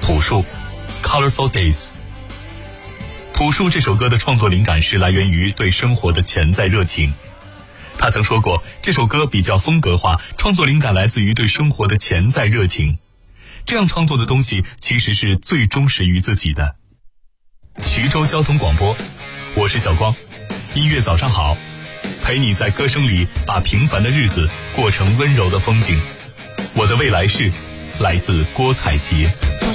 朴树 Colorful Days。 朴树这首歌的创作灵感是来源于对生活的潜在热情。他曾说过，这首歌比较风格化，创作灵感来自于对生活的潜在热情。这样创作的东西其实是最忠实于自己的。徐州交通广播，我是小光，音乐早上好，陪你在歌声里把平凡的日子过成温柔的风景。我的未来是来自郭采洁。